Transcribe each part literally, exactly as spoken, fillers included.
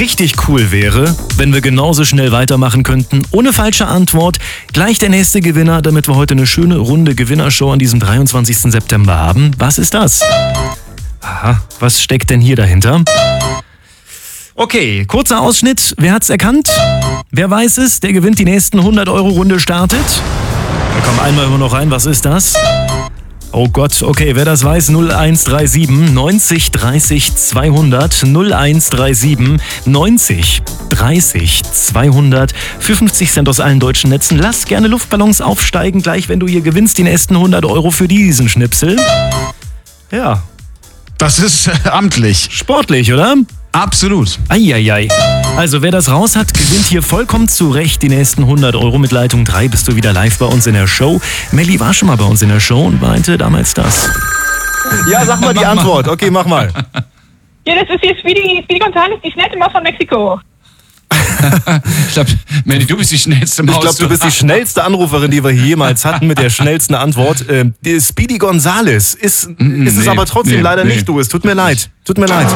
richtig cool wäre, wenn wir genauso schnell weitermachen könnten. Ohne falsche Antwort. Gleich der nächste Gewinner, damit wir heute eine schöne runde Gewinnershow an diesem dreiundzwanzigsten September haben. Was ist das? Aha, was steckt denn hier dahinter? Okay, kurzer Ausschnitt. Wer hat's erkannt? Wer weiß es? Der gewinnt die nächsten hundert Euro Runde startet. Wir kommen einmal immer noch rein. Was ist das? Oh Gott, okay, wer das weiß, null eins drei sieben neunzig dreißig zweihundert, null eins drei sieben neunzig dreißig zweihundert, für fünfzig Cent aus allen deutschen Netzen. Lass gerne Luftballons aufsteigen, gleich wenn du hier gewinnst, die nächsten hundert Euro für diesen Schnipsel. Ja. Das ist äh, amtlich. Sportlich, oder? Absolut. Eieiei. Also wer das raus hat, gewinnt hier vollkommen zu Recht die nächsten hundert Euro. Mit Leitung drei bist du wieder live bei uns in der Show. Melli war schon mal bei uns in der Show und meinte damals das. Ja, sag mal die Antwort. Okay, mach mal. Ja, das ist hier Speedy, Speedy Gonzales, die schnellste Maus von Mexiko. Ich glaube, Melli, du bist die schnellste Maus. Ich glaube, du bist die schnellste Anruferin, die wir hier jemals hatten, mit der schnellsten Antwort. Ähm, die Speedy Gonzales ist, Mm, ist es nee, aber trotzdem nee, leider nee. nicht du. Es tut mir leid. Tut mir leid.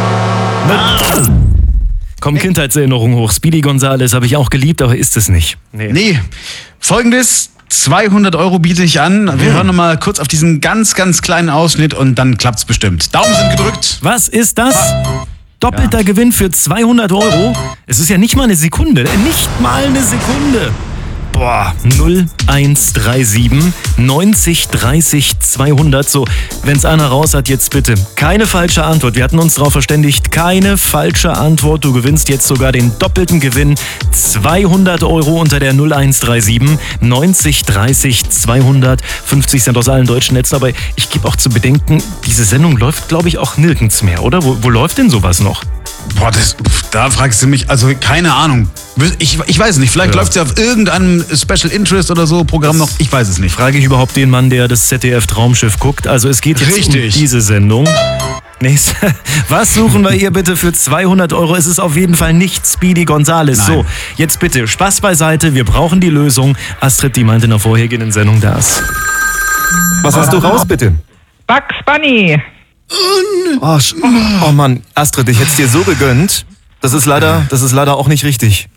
Komm, Kindheitserinnerung hoch. Speedy Gonzales habe ich auch geliebt, aber ist es nicht. Nee. Nee, folgendes, zweihundert Euro biete ich an. Wir hören nochmal kurz auf diesen ganz, ganz kleinen Ausschnitt und dann klappt's bestimmt. Daumen sind gedrückt. Was ist das? Doppelter Gewinn für zweihundert Euro. Es ist ja nicht mal eine Sekunde. Nicht mal eine Sekunde. Boah, null eins drei sieben neunzig dreißig zweihundert. So, wenn's einer raus hat, jetzt bitte. Keine falsche Antwort. Wir hatten uns darauf verständigt. Keine falsche Antwort. Du gewinnst jetzt sogar den doppelten Gewinn. zweihundert Euro unter der null eins drei sieben neunzig dreißig zweihundert. fünfzig Cent aus allen deutschen Netzen. Aber ich gebe auch zu bedenken, diese Sendung läuft, glaube ich, auch nirgends mehr, oder? Wo, wo läuft denn sowas noch? Boah, das, da fragst du mich, also keine Ahnung. Ich, ich weiß nicht, vielleicht Ja. läuft's ja auf irgendeinem Special Interest oder so Programm noch, ich weiß es nicht. Frage ich überhaupt den Mann, der das Z D F Traumschiff guckt? Also es geht jetzt Richtig. um diese Sendung. Nächste. Was suchen wir hier bitte für zweihundert Euro? Es ist auf jeden Fall nicht Speedy Gonzales. Nein. So, jetzt bitte Spaß beiseite. Wir brauchen die Lösung. Astrid, die meinte in der vorhergehenden Sendung das. Was hast du raus, bitte? Bugs Bunny. Oh, sch- oh Mann, Astrid, ich hätte es dir so gegönnt. Das ist leider, das ist leider auch nicht richtig.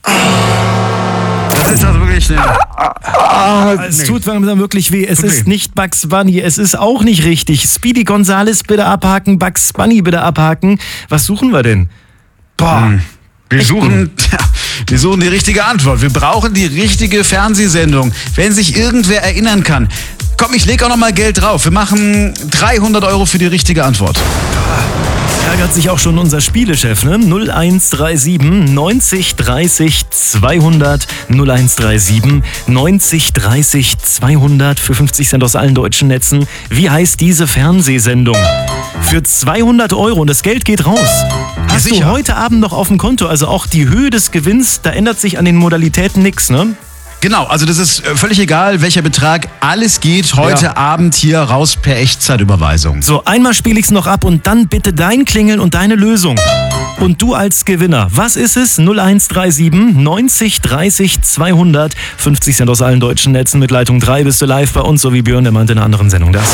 Das ist also wirklich eine... Es tut mir wirklich weh. Es Tut ist weh. nicht Bugs Bunny. Es ist auch nicht richtig. Speedy Gonzales bitte abhaken. Bugs Bunny bitte abhaken. Was suchen wir denn? Boah. Wir suchen, ja, wir suchen die richtige Antwort. Wir brauchen die richtige Fernsehsendung. Wenn sich irgendwer erinnern kann. Komm, ich leg auch noch mal Geld drauf. Wir machen dreihundert Euro für die richtige Antwort. Ärgert sich auch schon unser Spielechef, ne? null eins drei sieben neunzig dreißig zweihundert, null eins drei sieben neunzig dreißig zweihundert für fünfzig Cent aus allen deutschen Netzen. Wie heißt diese Fernsehsendung? Für zweihundert Euro und das Geld geht raus. Hast du sicher. heute Abend noch auf dem Konto, also auch die Höhe des Gewinns, da ändert sich an den Modalitäten nichts, ne? Genau, also das ist äh, völlig egal, welcher Betrag. Alles geht heute Ja. Abend hier raus per Echtzeitüberweisung. So, einmal spiele ich's noch ab und dann bitte dein Klingeln und deine Lösung. Und du als Gewinner, was ist es? null eins drei sieben neunzig dreißig zweihundert, fünfzig Cent aus allen deutschen Netzen. Mit Leitung drei bist du live bei uns, so wie Björn, der meinte in einer anderen Sendung das.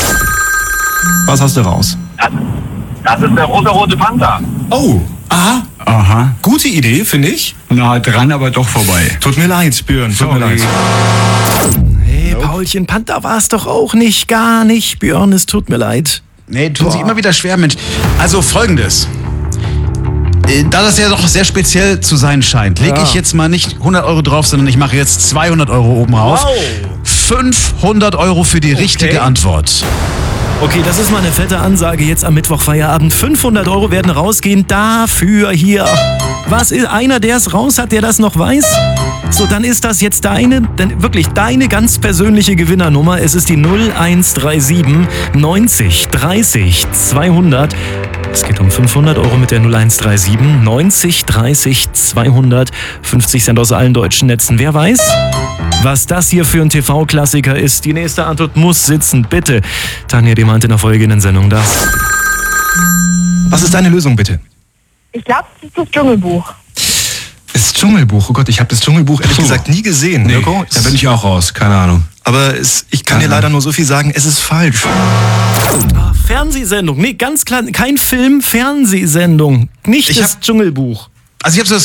Was hast du raus? Das ist der rosa-rote Panther. Oh, aha. Aha. Gute Idee, finde ich. Na, dran, aber doch vorbei. Tut mir leid, Björn. Tut mir leid. Hey, Paulchen, Panther war es doch auch nicht, gar nicht. Björn, es tut mir leid. Nee, tun sich immer wieder schwer, Mensch. Also folgendes. Äh, Da das ja doch sehr speziell zu sein scheint, lege Ja. ich jetzt mal nicht hundert Euro drauf, sondern ich mache jetzt zweihundert Euro oben rauf. fünfhundert Euro für die richtige Antwort. Okay, das ist mal eine fette Ansage jetzt am Mittwoch Feierabend. fünfhundert Euro werden rausgehen dafür hier. Was ist einer, der es raus hat, der das noch weiß? So, dann ist das jetzt deine, denn wirklich deine ganz persönliche Gewinnernummer. Es ist die null eins drei sieben neunzig dreißig zweihundert. Es geht um fünfhundert Euro mit der null eins drei sieben neunzig dreißig zweihundert. fünfzig Cent aus allen deutschen Netzen. Wer weiß, was das hier für ein T V-Klassiker ist? Die nächste Antwort muss sitzen, bitte. Tanja, die meinte in der folgenden Sendung das. Was ist deine Lösung, bitte? Ich glaube, das ist das Dschungelbuch. Das Dschungelbuch. Oh Gott, ich habe das Dschungelbuch ehrlich gesagt nie gesehen. Nee, Mirko. da bin ich auch raus, keine Ahnung. Aber es, ich kann dir leider nur so viel sagen, es ist falsch. Ah, Fernsehsendung. Nee, ganz klar, kein Film, Fernsehsendung. Nicht Ich das hab- Dschungelbuch. Also ich habe so das